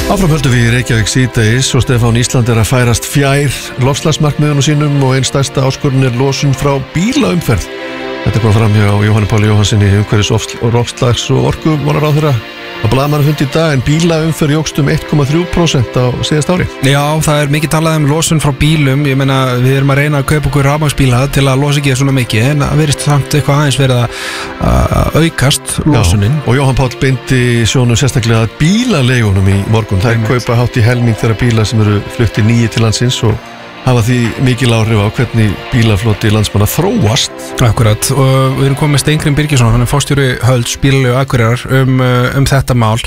Áfram höldum við í Reykjavík síðdegis og Stefán Ísland að færast fjær loftslagsmarkmiðunum sínum og einn stærsta áskorun losun frá bílaumferð. Þetta kom fram hjá Jóhanni Páli Jóhannsssyni, umhverfis- og loftslags- og orkumálaráðherra á blaðamannafundi í dag, en bílaumferð jókst 1,3% á síðasta ári. Já, það mikið talað losun frá bílum. Ég meina, við erum að reyna að kaupa okkur rafmagnsbíla til að losa ekki svona mikið, en það verðist samt eitthvað aðeins verið að aukast losunin. Já, og Jóhann Páll beindi sjónum sérstaklega að bílaleigunum í morgun. Það kaupa hátt í helming þeirra bíla sem eru fluttir nýju til landsins og hafa því mikil áhrif á hvernig bílafloti landsmanna þróast. Akkurat, og við erum komið með Steingrímur Birgisson, hann forstjóri Hölds bílalegu Akureyrar þetta mál.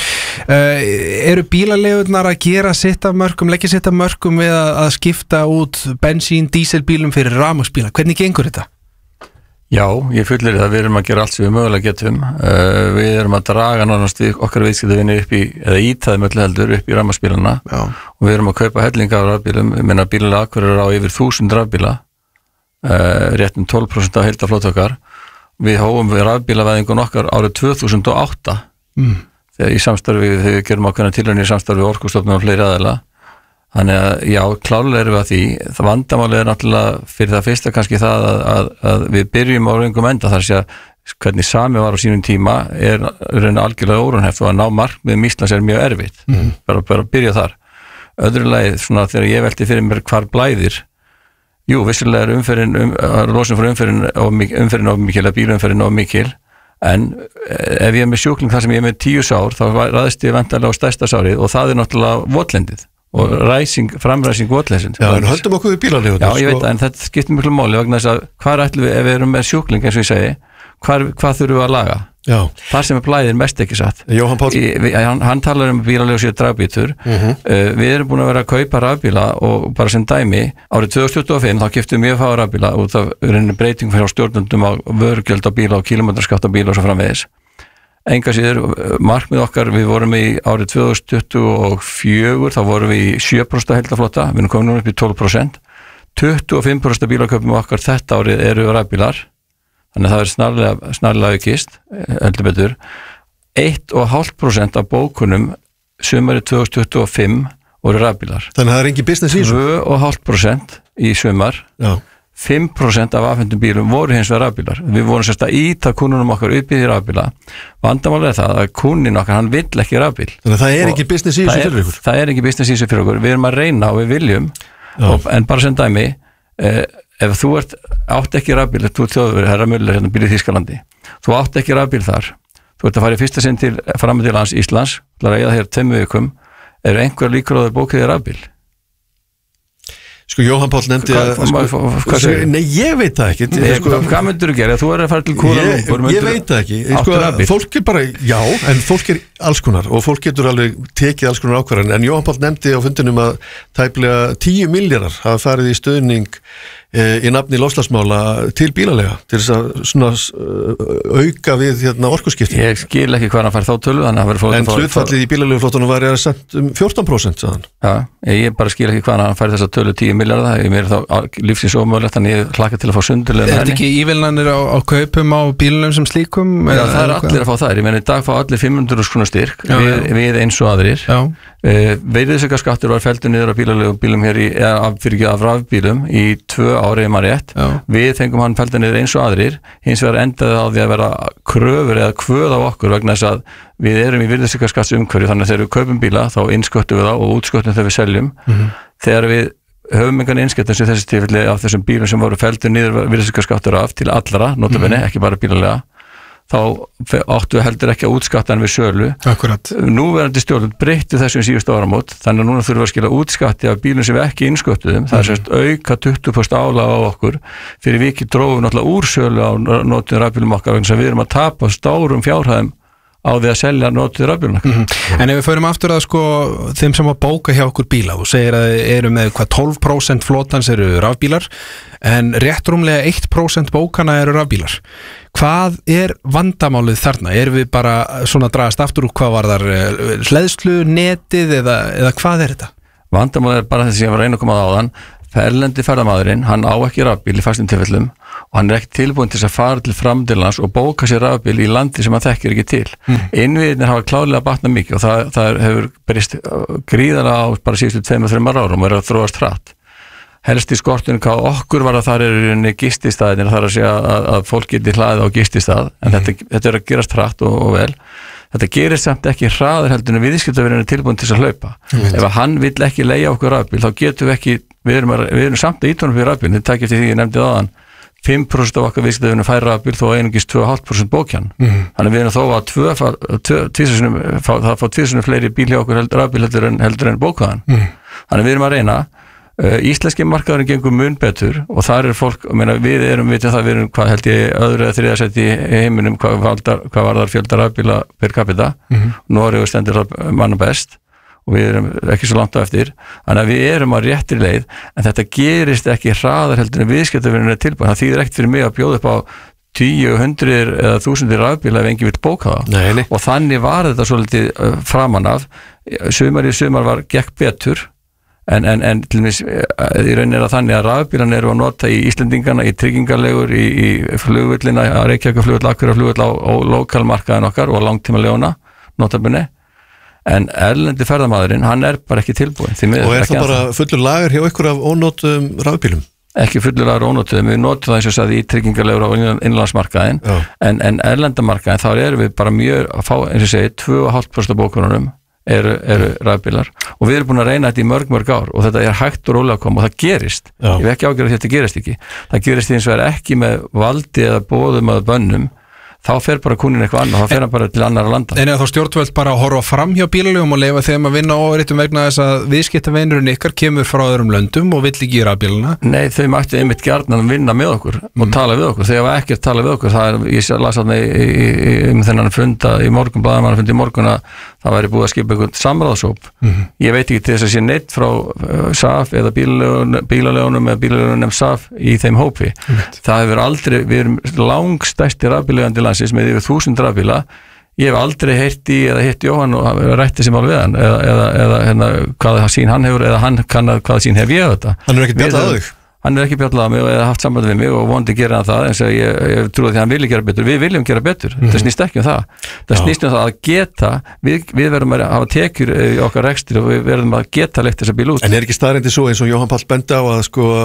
Eru bílaleigurnar að gera sitt af mörkum, leggja sitt af mörkum við að skipta út bensín, díselbílum fyrir rafmagnsbíla? Hvernig gengur þetta? Já, ég fullir það, við erum að gera allt sem við mögulega getum. Við erum að draga nánast okkar viðskiptavinni upp í, eða ítaðum öllu heldur upp í rafmagnsbílana. Og við erum að kaupa hellinga af rafbílum. Ég meina bílalega Akureyrar á yfir 1000 rafbíla, rétt 12% af heildarflota okkar. Við hófum við rafbílavæðingun okkar árið 2008 þegar í samstarfi, þegar við gerum ákveðna tilraunir í samstarfi við Orkustofnun og fleiri aðila. Þannig að já, klárlega erum við að því. Það vandamáli náttúrulega fyrir það fyrsta kannski það að við byrjum á röngum enda, þar sé að hvernig sami var á sínum tíma raun algjörlega óraunhæft og að ná markmiðum Íslands mjög erfitt. Bara að byrja þar. Öðru lagi, svona þegar ég velti fyrir mér hvar blæðir, jú, vissilega losun frá umferðin of mikil, að bílumferðin of mikil, en ef ég með sjúkling þar sem ég með 10 sár, þá ræðist ég vendarlega á stærsta sárið og það náttúrulega votlendið og framræsing votleysins. Já, en höldum okkur við bílaleigurnar. Já, ég veit það, en þetta skiptir miklu máli vegna þess að hvar ætlum við, ef við erum með sjúkling eins og ég segi, hvað þurfum við að laga? Já. Þar sem blæðir mest ekki satt. Jóhann Páll. Hann talar bílaleigur sér dragbítur. Við erum búin að vera að kaupa rafbíla og bara sem dæmi, árið 2025 þá keyptum við mjög fá rafbíla út af breyting frá stjórnendum á vörugjöld á bíla og kílómetraskatt á bíla og svo framvegis. Enga síður, markmið okkar, við vorum í árið 2024, þá vorum við í 7% heildarflota, við erum komin núna upp í 12%, 25% bílaköpum okkar þetta árið eru rafbílar, þannig að það snarlega aukist, heldur betur. 1,5% af bókunum sumarið 2025 voru rafbílar. Þannig að það engin business í þessu? 2,5% í sumar. Já. 5% af afhendum bílum voru hins vegar rafbílar. Við vorum sérst að íta kúnunum okkar upp í því rafbíla. Vandamálið það að kúnin okkar, hann vill ekki rafbíl. Þannig að það ekki business í þessu fyrir ykkur? Það ekki business í þessu fyrir okkur. Við erum að reyna og við viljum, en bara sem dæmi, ef þú átt ekki rafbíl, þú þjóður, herra Müller, hérna býr í Þýskalandi, þú átt ekki rafbíl þar, þú ert að fara í fyrsta sinn fram til lands Íslands, til að eiga þér 2 vikum, eru einhver líkur á þau bókið rafbíl? Sko Jóhann Páll nefndi Nei, ég veit það ekki. Hvað myndur þú gera? Þú að fara til Kuala Lumpur. Ég veit það ekki. Fólk bara, já, en fólk alls konar og fólk getur alveg tekið alls konar ákvarðanir, en Jóhann Páll nefndi á fundinum að tæplega 10 milljarðar hafa farið í stuðning í nafni loftslagsmála til bílaleiga til þess að svona auka við orkuskipti. Ég skil ekki hvað hann fær þá tölu, en hlutfallið í bílaleiguflottunum var samt 14%, sagðan. Já, ég bara skil ekki hvað hann fær þessa tölu 10 milljarða, mér þá lífsins ómögulegt, þannig ég hlakka til að fá sundulega með henni. Þetta ekki ívilnanir á kaupum á bílunum sem slíkum? Já, það allir að fá þær, ég meni í dag fá allir 500 króna styrk við eins og aðrir. Virðisaukaskattur var felldur niður á bílaleigubílum hér af rafbílum í 2 árið maður rétt. Við fengum hann felldur niður eins og aðrir, hins vegar endaði á því að vera kröfur eða kvöð á okkur vegna þess að við erum í virðisaukaskattsumhverfi, þannig að þegar við kaupum bíla þá innsköttum við þá og útsköttum þegar við seljum. Þegar við höfum engan innskjöttum sem þessi tilfelli af þessum bílum sem voru felldur niður virðisaukaskattur af til allra, notabene, ekki bara bílalega, þá áttu við heldur ekki að útskatta hann við sölu. Akkurat. Núverandi stjórn breytti þessum síðustu áramót, þannig að núna þurfum við að skila útskatti af bílum sem við ekki innsköttuðum. Það sérst auka 20% álag á okkur fyrir vikið drófum náttúrulega úr sölu á notuðum rafbílum okkar vegna sem við erum að tapa stórum fjárhæðum á því að selja notuð rafbílum okkar. En ef við förum aftur að þeim sem að bóka hjá okkur bíla, þú segir að eru með 12% flotans eru rafbílar en rétt rúmlega 1% bókana eru rafbílar. Hvað vandamálið þarna? Erum við bara svona að dragast aftur úr hvað var þar hleðslu, netið eða hvað þetta? Vandamálið bara þess að ég var að reyna að koma á þann. erlendi ferðamaðurinn, hann á ekki rafbíl í fastum tilfellum og hann ekki tilbúin til að fara til framdilans og bóka sér rafbíl í landi sem hann þekkir ekki til. Innviðirnir hafa klárlega batnað mikið og það hefur breyst gríðarlega á bara síðustu 2-3 árum og er að þróast hratt. Helst í skortunum hvað okkur var að þar eru gististaðinir, þar að segja að fólk geti hlaðið á gististað, en þetta er að gerast hratt og vel. Þetta gerir samt ekki hraðar heldur en viðskiptavinurinn er tilbúin til að hlaupa. Ef hann vill ekki leigja okkur rafbíl, þá getum við ekki, við erum samt að ítónum fyrir rafbíl, þið takk eftir því ég nefndi áðan, 5% af okkar viðskiptavinur fær rafbíl þó einungis 2,5% bókjan. Þannig við erum þó að það fá 2 fleiri bíl hjá okkur rafbíl heldur en bókaðan. Þannig við erum að reyna. Íslenski markaðurinn gengur mun betur og þar fólk, við erum hvað held ég öðru eða þriðja sæti í heiminum hvað varðar fjölda rafbíla per capita. Noregur stendur manna best og við erum ekki svo langt á eftir, þannig að við erum á réttri leið, en þetta gerist ekki hraðar heldur en viðskiptavinurinn er tilbúin. Það þýðir ekkert fyrir mig að bjóða upp á 10, 100 eða 1000 rafbíla ef enginn vill bóka það. Nei. Og þannig var þetta svolítið framan af. Sumar gekk betur, en til dæmis í rauninni er það þannig að rafbílan eru að nota í Íslendingana, í tryggingarlegur, í flugvöllina, að Reykjavíkurflugvöll, Akureyjarflugvöll á lokálmarkaðin okkar og á langtímaleguna, notabene. En erlendi ferðamaðurinn, hann er bara ekki tilbúin. Og er það bara fullur lager hjá ykkur af ónotuðum rafbílum? Ekki fullur lager ónotuðum, við notum það eins og sagði í tryggingarlegur á innlandsmarkaðin, en erlendamarkaðin, þá erum við bara mjög að fá, eins og segi, 2,5% bókununum eru rafbílar og við erum búin að reyna þetta í mörg ár og þetta er hægt og rólega að koma og það gerist. Ég hef ekki ágjörð að þetta gerist ekki. Það gerist eins og ekki með valdi eða boðum eða bönnum. Þá fer bara kúnin eitthvað annað, þá fer hann bara til annara landa. En þá stjórnvöld bara að horfa fram hjá bílalegum og leyfa þeim að vinna óréttum vegna þess að viðskiptavinurinn ykkar kemur frá öðrum löndum og vill ekki gera bílana? Nei, þau mættu einmitt gjarnan vinna með okkur og tala við okkur. Þau hafa ekkert tala við okkur. Ég las þarna þennan funda í morgun, blaðamannafundi í morgun að það væri búið að skipa einhvern samráðshóp. Ég veit ekki til þess að sé neitt frá SAF eða bílalegunum eða bílalegunum SAF í þeim hópi. Það hefur aldrei, við erum langstærsti rafbílalegandi landsins með yfir 1000 rafbíla. Ég hef aldrei heyrt í eða hitt Jóhann og rætt þessi mál við hann eða hvaða sín hann hefur eða hann kannað hvaða sín hef ég þetta. Hann er ekkert bjallað á þig? Hann er ekki bjallað á mig og eða haft samband við mig og vondi gera hann það eins og ég trúi því að hann vilja gera betur. Við viljum gera betur. Það snýst ekki um það. Það snýst um það að geta, við verðum að hafa tekjur í okkar rekstri og við verðum að geta leitt þessa bíl út. En er ekki staðreyndi svo eins og Jóhann Páll bendi á að sko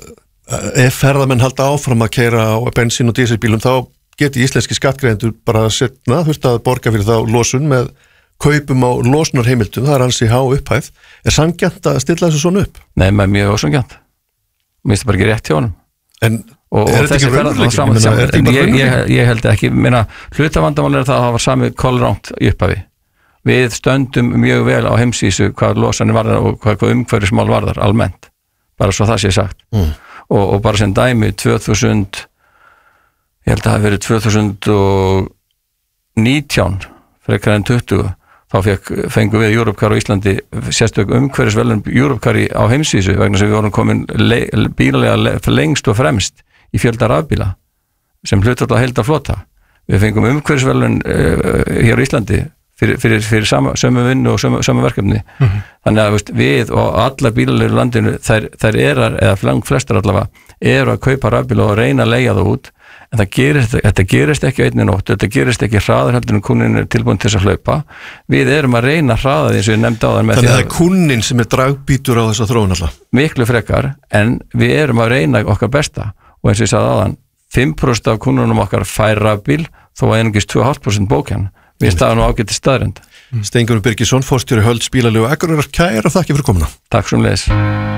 ef ferðamenn halda áfram að keyra á bensín- og dísilbílum þá geti íslenski skattgreiðendur bara setna að borga fyrir þá losun með kaupum á losunarheimildum, það er ansi há upphæð. Er sanngjarnt að stilla þessu svona upp? Nei, með mjög ósanngjarnt. Mér finnst það bara ekki rétt hjá honum. Og er þetta ekki raunveruleiki? Ég held ekki, hlutavandamál er það að hafa sami kolránt í upphafi. Við stöndum mjög vel á heimsísu hvað losanir varðar og hvað umhverfismál varðar almennt, bara svo það sé sagt. Og bara sem dæmi 2000, ég held að það hafi verið 2019 frekar en 20, þá fengum við Europcar á Íslandi sérstök umhverfisvelun Europcar á heimsvísu vegna sem við vorum komin bílalega lengst og fremst í fjölda rafbíla sem hlutfall að heilda flota. Við fengum umhverfisvelun hér á Íslandi fyrir sömu vinnu og sömu verkefni. Þannig að við og alla bílalegur í landinu þær eða flestar allavega eru að kaupa rafbíla og reyna að leigja það út. En þetta gerist ekki á einni nótt, þetta gerist ekki hraðar heldur en kúnin er tilbúin til að hlaupa. Við erum að reyna hraða því eins og ég nefndi á það. Þannig að það er kúnin sem er dragbítur á þessa þróun alltaf? Miklu frekar, en við erum að reyna okkar besta og eins og ég sagði áðan, 5% af kúnunum okkar fær rafbíl þó að einungis 2,5% bókjan. Við staðum á ágæti staðrend. Steingunur Birgisson, forstjóri Hölds bílalegu Akureyrar, kæra þakki fyrir komuna. Takk sömuleiðis.